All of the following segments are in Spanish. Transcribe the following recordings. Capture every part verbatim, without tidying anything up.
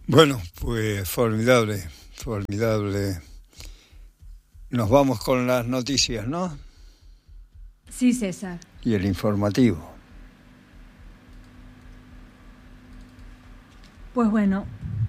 Bueno, pues formidable, formidable. Nos vamos con las noticias, ¿no? Sí, César. Y el informativo. Pues bueno,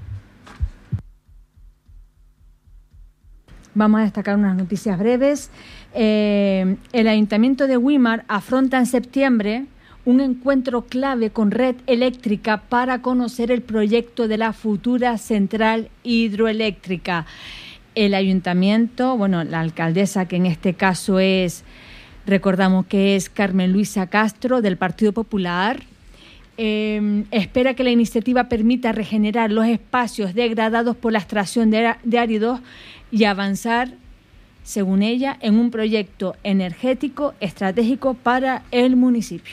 vamos a destacar unas noticias breves. Eh, el Ayuntamiento de Güímar afronta en septiembre un encuentro clave con Red Eléctrica para conocer el proyecto de la futura central hidroeléctrica. El Ayuntamiento, bueno, la alcaldesa, que en este caso es, recordamos que es Carmen Luisa Castro, del Partido Popular, eh, espera que la iniciativa permita regenerar los espacios degradados por la extracción de, de áridos y avanzar, según ella, en un proyecto energético estratégico para el municipio.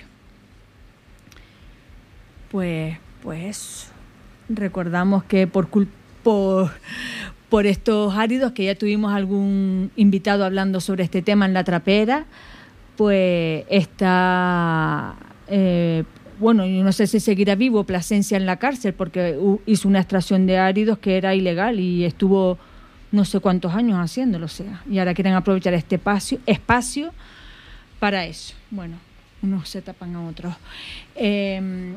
Pues, pues recordamos que por, cul- por, por estos áridos, que ya tuvimos algún invitado hablando sobre este tema en La Trapera, pues está, eh, bueno, yo no sé si seguirá vivo Plasencia en la cárcel, porque hizo una extracción de áridos que era ilegal y estuvo no sé cuántos años haciéndolo, o sea, y ahora quieren aprovechar este espacio, espacio para eso. Bueno, unos se tapan a otros. Eh,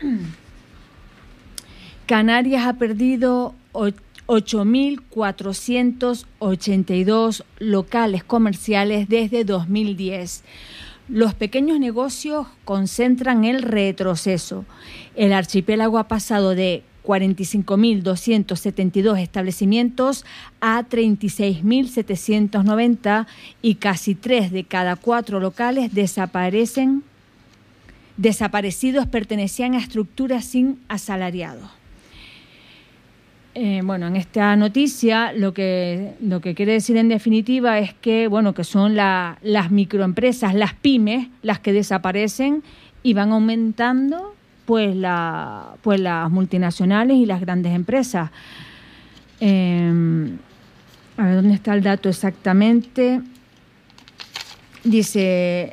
Canarias ha perdido ocho mil cuatrocientos ochenta y dos locales comerciales desde dos mil diez. Los pequeños negocios concentran el retroceso. El archipiélago ha pasado de cuarenta y cinco mil doscientos setenta y dos establecimientos a treinta y seis mil setecientos noventa y casi tres de cada cuatro locales desaparecen, desaparecidos pertenecían a estructuras sin asalariados. Eh, bueno, en esta noticia lo que, lo que quiere decir en definitiva es que, bueno, que son la, las microempresas, las pymes, las que desaparecen y van aumentando pues, la, pues las multinacionales y las grandes empresas. Eh, a ver, ¿dónde está el dato exactamente? Dice,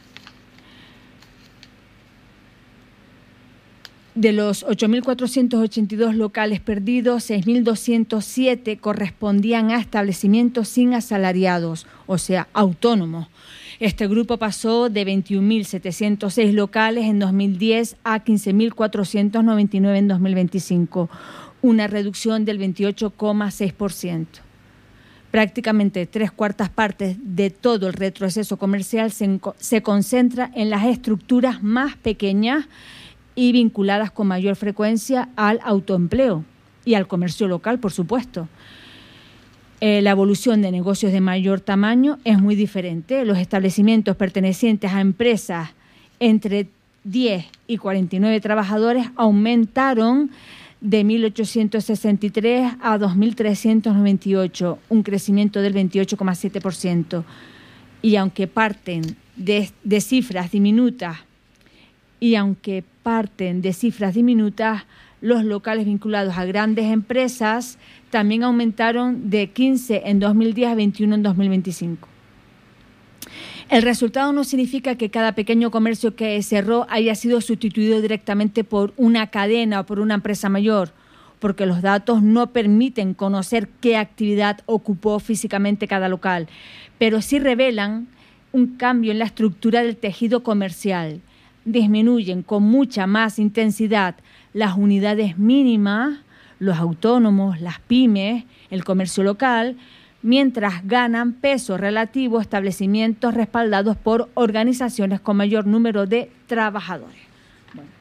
de los ocho mil cuatrocientos ochenta y dos locales perdidos, seis mil doscientos siete correspondían a establecimientos sin asalariados, o sea, autónomos. Este grupo pasó de veintiún mil setecientos seis locales en dos mil diez a quince mil cuatrocientos noventa y nueve en dos mil veinticinco, una reducción del veintiocho coma seis por ciento. Prácticamente tres cuartas partes de todo el retroceso comercial se, se concentra en las estructuras más pequeñas y vinculadas con mayor frecuencia al autoempleo y al comercio local, por supuesto. Eh, la evolución de negocios de mayor tamaño es muy diferente. Los establecimientos pertenecientes a empresas entre diez y cuarenta y nueve trabajadores aumentaron de mil ochocientos sesenta y tres a dos mil trescientos noventa y ocho, un crecimiento del veintiocho coma siete por ciento. Y aunque parten de, de cifras diminutas, y aunque parten de cifras diminutas, los locales vinculados a grandes empresas también aumentaron de quince en dos mil diez a veintiuno en dos mil veinticinco. El resultado no significa que cada pequeño comercio que cerró haya sido sustituido directamente por una cadena o por una empresa mayor, porque los datos no permiten conocer qué actividad ocupó físicamente cada local, pero sí revelan un cambio en la estructura del tejido comercial. Disminuyen con mucha más intensidad las unidades mínimas, los autónomos, las pymes, el comercio local, mientras ganan peso relativo establecimientos respaldados por organizaciones con mayor número de trabajadores. Bueno,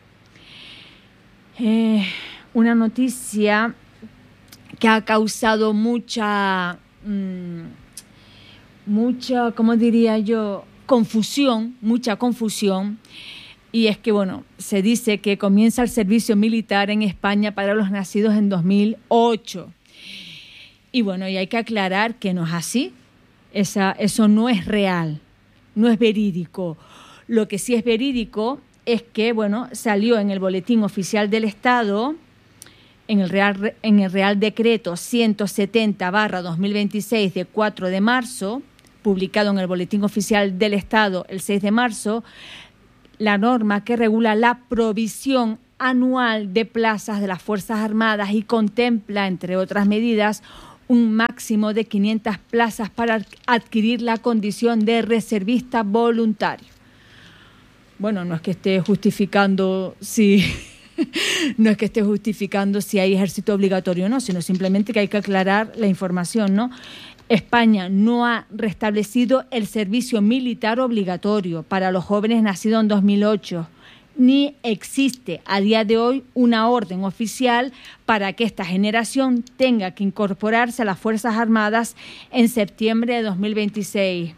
eh, una noticia que ha causado mucha, mmm, mucha, ¿cómo diría yo?, confusión, mucha confusión. Y es que, bueno, se dice que comienza el servicio militar en España para los nacidos en dos mil ocho. Y bueno, y hay que aclarar que no es así. Esa, eso no es real, no es verídico. Lo que sí es verídico es que, bueno, salió en el Boletín Oficial del Estado, en el Real, en el Real Decreto ciento setenta barra dos mil veintiséis de cuatro de marzo, publicado en el Boletín Oficial del Estado el seis de marzo, la norma que regula la provisión anual de plazas de las Fuerzas Armadas y contempla, entre otras medidas, un máximo de quinientas plazas para adquirir la condición de reservista voluntario. Bueno, no es que esté justificando si no es que esté justificando si hay ejército obligatorio o no, sino simplemente que hay que aclarar la información, ¿no? España no ha restablecido el servicio militar obligatorio para los jóvenes nacidos en dos mil ocho, ni existe a día de hoy una orden oficial para que esta generación tenga que incorporarse a las Fuerzas Armadas en septiembre de dos mil veintiséis.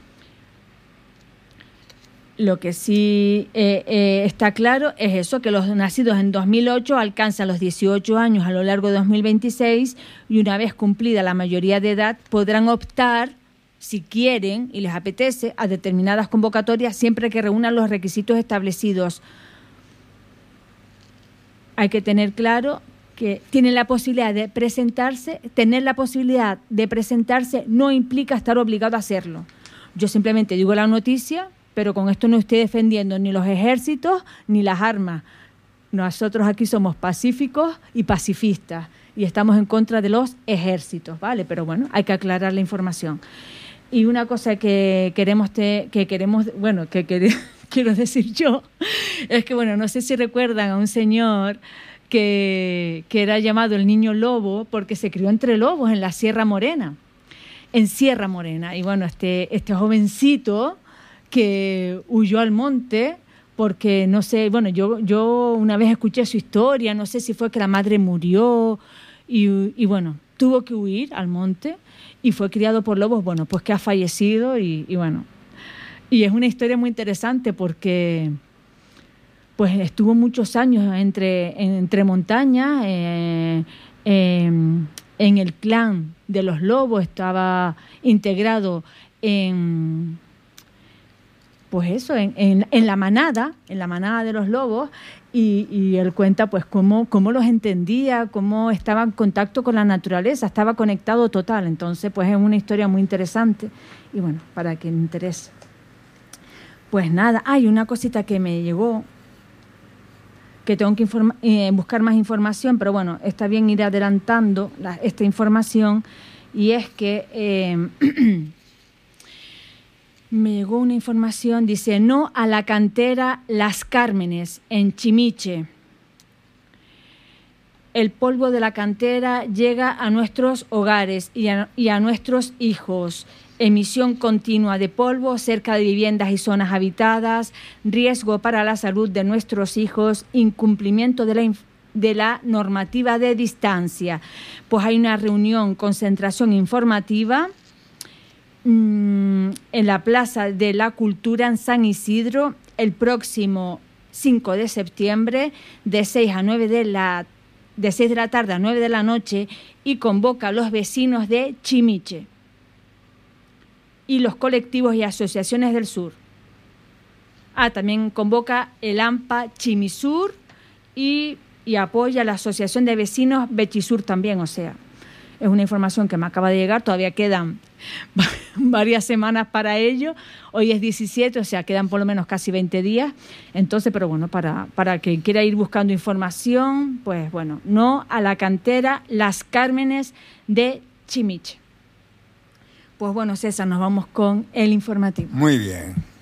Lo que sí eh, eh, está claro es eso, que los nacidos en dos mil ocho alcanzan los dieciocho años a lo largo de dos mil veintiséis y una vez cumplida la mayoría de edad podrán optar, si quieren y les apetece, a determinadas convocatorias siempre que reúnan los requisitos establecidos. Hay que tener claro que tienen la posibilidad de presentarse, tener la posibilidad de presentarse no implica estar obligado a hacerlo. Yo simplemente digo la noticia, pero con esto no estoy defendiendo ni los ejércitos ni las armas. Nosotros aquí somos pacíficos y pacifistas y estamos en contra de los ejércitos, ¿vale? Pero bueno, hay que aclarar la información. Y una cosa que queremos, te, que queremos, bueno, que quere, quiero decir yo, es que, bueno, no sé si recuerdan a un señor que, que era llamado el Niño Lobo porque se crió entre lobos en la Sierra Morena, en Sierra Morena. Y bueno, este, este jovencito que huyó al monte porque, no sé, bueno, yo, yo una vez escuché su historia, no sé si fue que la madre murió y, y bueno, tuvo que huir al monte y fue criado por lobos, bueno, pues que ha fallecido y, y bueno, y es una historia muy interesante porque pues estuvo muchos años entre, entre montañas, eh, eh, en el clan de los lobos, estaba integrado en... pues eso, en, en, en la manada, en la manada de los lobos, y, y él cuenta pues cómo, cómo los entendía, cómo estaba en contacto con la naturaleza, estaba conectado total. Entonces, pues es una historia muy interesante, y bueno, para quien le interese. Pues nada, hay una cosita que me llegó, que tengo que informa, eh, buscar más información, pero bueno, está bien ir adelantando la, esta información, y es que... Eh, me llegó una información, dice, no a la cantera Las Cármenes, en Chimiche. El polvo de la cantera llega a nuestros hogares y a, y a nuestros hijos. Emisión continua de polvo cerca de viviendas y zonas habitadas, riesgo para la salud de nuestros hijos, incumplimiento de la inf- de la normativa de distancia. Pues hay una reunión, concentración informativa en la Plaza de la Cultura en San Isidro el próximo cinco de septiembre de seis a nueve de la de seis de la tarde a nueve de la noche y convoca a los vecinos de Chimiche y los colectivos y asociaciones del sur. Ah, también convoca el AMPA Chimisur y, y apoya a la Asociación de Vecinos Bechisur también, o sea, es una información que me acaba de llegar, todavía quedan varias semanas para ello. Hoy es diecisiete, o sea, quedan por lo menos casi veinte días. Entonces, pero bueno, para, para quien quiera ir buscando información, pues bueno, no a la cantera Las Cármenes de Chimiche. Pues bueno, César, nos vamos con el informativo. Muy bien.